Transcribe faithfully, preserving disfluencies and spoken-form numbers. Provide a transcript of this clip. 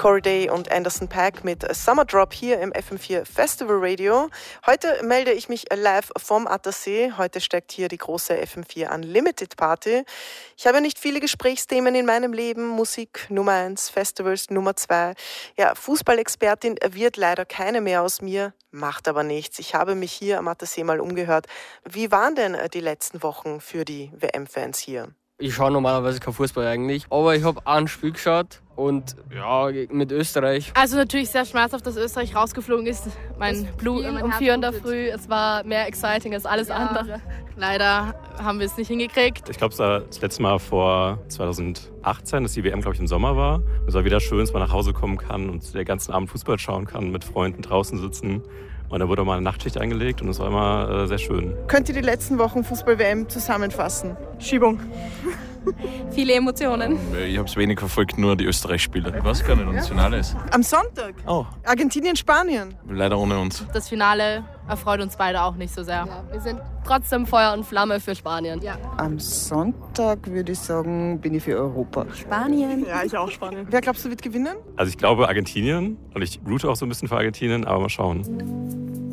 Corey Day und Anderson .Paak mit Summer Drop hier im F M vier Festival Radio. Heute melde ich mich live vom Attersee. Heute steckt hier die große F M vier Unlimited Party. Ich habe nicht viele Gesprächsthemen in meinem Leben. Musik Nummer eins, Festivals Nummer zwei. Ja, Fußballexpertin wird leider keine mehr aus mir, macht aber nichts. Ich habe mich hier am Attersee mal umgehört. Wie waren denn die letzten Wochen für die W M-Fans hier? Ich schaue normalerweise kein Fußball eigentlich, aber ich habe ein Spiel geschaut und ja, mit Österreich. Also natürlich sehr schmerzhaft, dass Österreich rausgeflogen ist. Mein Blut um vier in der Früh. Es war mehr exciting als alles ja. andere. Leider haben wir es nicht hingekriegt. Ich glaube, es war das letzte Mal vor zwanzig achtzehn, dass die W M, glaube ich, im Sommer war. Es war wieder schön, dass man nach Hause kommen kann und den ganzen Abend Fußball schauen kann, mit Freunden draußen sitzen. Und da wurde auch mal eine Nachtschicht eingelegt und es war immer äh, sehr schön. Könnt ihr die letzten Wochen Fußball-W M zusammenfassen? Schiebung. Viele Emotionen. Ich habe es wenig verfolgt, nur die Österreich-Spiele. Ich weiß gar nicht, was das Finale ist. Am Sonntag? Oh. Argentinien, Spanien. Leider ohne uns. Das Finale erfreut uns beide auch nicht so sehr. Ja, wir sind trotzdem Feuer und Flamme für Spanien. Ja. Am Sonntag würde ich sagen, bin ich für Europa. Spanien. Ja, ich auch Spanien. Wer glaubst du wird gewinnen? Also ich glaube Argentinien und ich route auch so ein bisschen für Argentinien, aber mal schauen.